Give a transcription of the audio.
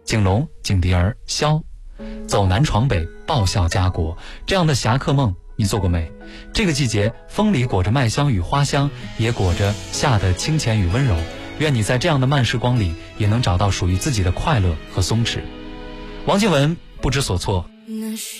景龙、景蝶儿、萧，走南闯北，报效家国，这样的侠客梦你做过没？这个季节，风里裹着麦香与花香，也裹着夏的清浅与温柔。愿你在这样的慢时光里，也能找到属于自己的快乐和松弛。王靖雯不知所措。